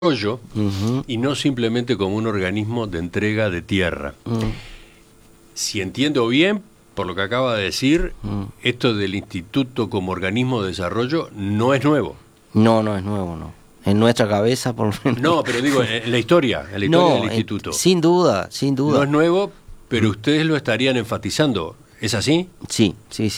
desarrollo Ujú. y no simplemente como un organismo de entrega de tierra. Si entiendo bien, por lo que acaba de decir, esto del instituto como organismo de desarrollo no es nuevo. No, no es nuevo, no. En nuestra cabeza, por lo menos. No, pero digo, en la historia del No, instituto. sin duda, sin No duda. es nuevo, pero ustedes lo estarían enfatizando. ¿Es así? Sí.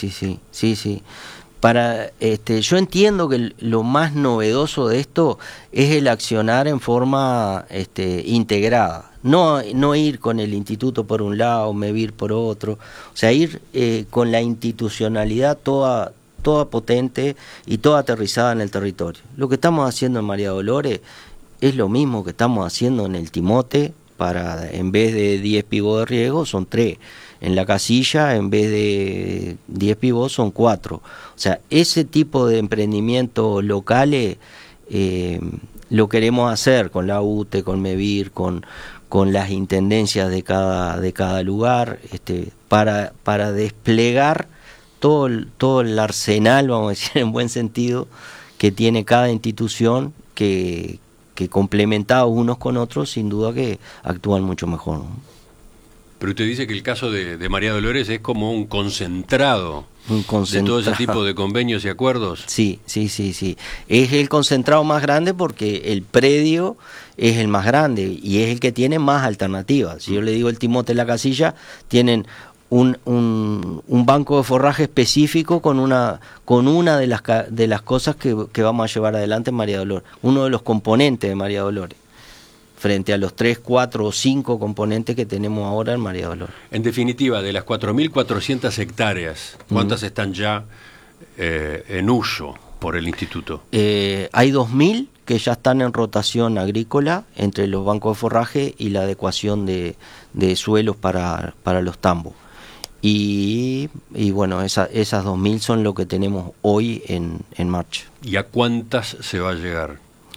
Yo entiendo que lo más novedoso de esto es el accionar en forma integrada. No ir con el instituto por un lado, MEVIR por otro. O sea, ir con la institucionalidad toda potente y toda aterrizada en el territorio. Lo que estamos haciendo en María Dolores es lo mismo que estamos haciendo en el Timote. En vez de 10 pivos de riego son 3. En la Casilla, en vez de 10 pivos son 4. O sea, ese tipo de emprendimientos locales lo queremos hacer con la UTE, con MEVIR, con las intendencias de cada lugar, para desplegar todo el arsenal, vamos a decir en buen sentido, que tiene cada institución, que complementados unos con otros, sin duda que actúan mucho mejor, ¿no? Pero usted dice que el caso de María Dolores es como un concentrado de todo ese tipo de convenios y acuerdos. Sí. Es el concentrado más grande porque el predio es el más grande y es el que tiene más alternativas. Si yo le digo el Timote La Casilla, tienen un banco de forraje específico con una de las cosas que vamos a llevar adelante en María Dolores, uno de los componentes de María Dolores, frente a los 3, 4 o 5 componentes que tenemos ahora en María Dolores. En definitiva, de las 4.400 hectáreas, ¿cuántas están ya en uso por el instituto? Hay 2.000 que ya están en rotación agrícola entre los bancos de forraje y la adecuación de suelos para los tambos. Y bueno, esas 2.000 son lo que tenemos hoy en marcha. ¿Y a cuántas se va a llegar?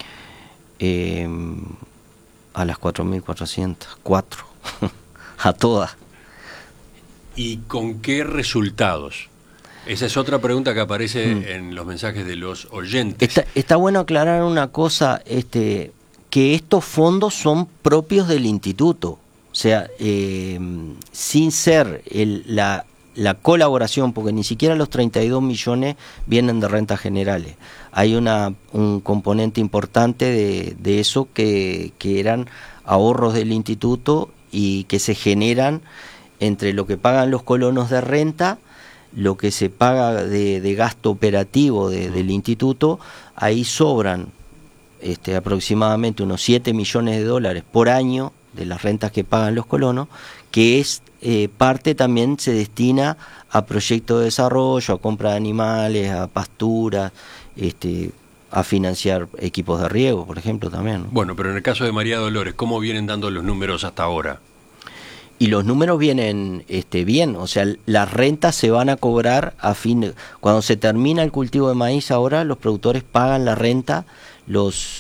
A las 4.400, 4, a todas. ¿Y con qué resultados? Esa es otra pregunta que aparece en los mensajes de los oyentes. Está bueno aclarar una cosa, que estos fondos son propios del instituto. O sea, sin ser la colaboración, porque ni siquiera los 32 millones vienen de rentas generales. Hay un componente importante de eso que eran ahorros del instituto y que se generan entre lo que pagan los colonos de renta, lo que se paga de gasto operativo del instituto. Ahí sobran aproximadamente unos 7 millones de dólares por año de las rentas que pagan los colonos, que es parte también se destina a proyectos de desarrollo, a compra de animales, a pasturas, a financiar equipos de riego, por ejemplo, también, ¿no? Bueno, pero en el caso de María Dolores, ¿cómo vienen dando los números hasta ahora? Y los números vienen bien, o sea, las rentas se van a cobrar cuando se termina el cultivo de maíz. Ahora los productores pagan la renta, los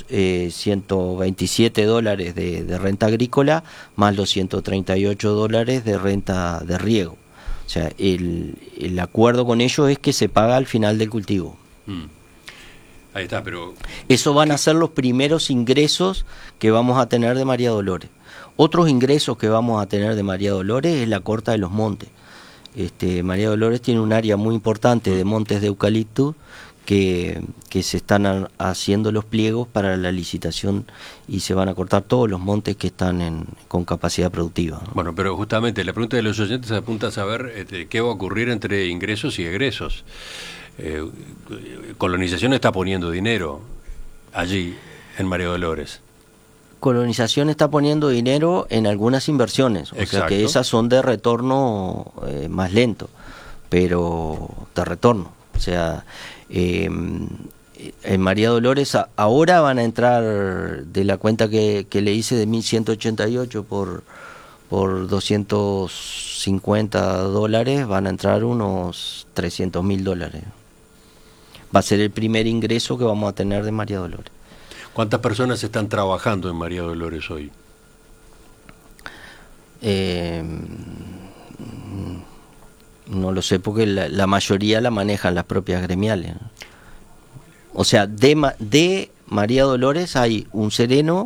$127 de renta agrícola, más los $138 de renta de riego. O sea, el acuerdo con ellos es que se paga al final del cultivo. Ahí está, pero... Eso van a ser los primeros ingresos que vamos a tener de María Dolores. Otros ingresos que vamos a tener de María Dolores es la corta de los montes. María Dolores tiene un área muy importante de montes de eucalipto que se están haciendo los pliegos para la licitación y se van a cortar todos los montes que están con capacidad productiva, ¿no? Bueno, pero justamente la pregunta de los oyentes apunta a saber qué va a ocurrir entre ingresos y egresos. Colonización está poniendo dinero allí en María Dolores. Colonización está poniendo dinero en algunas inversiones, o Exacto. sea que esas son de retorno más lento, pero de retorno. O sea, en María Dolores ahora van a entrar de la cuenta que le hice de 1.188 por $250, van a entrar unos $300.000. Va a ser el primer ingreso que vamos a tener de María Dolores. ¿Cuántas personas están trabajando en María Dolores hoy? No lo sé porque la mayoría la manejan las propias gremiales, ¿no? O sea, de María Dolores hay un sereno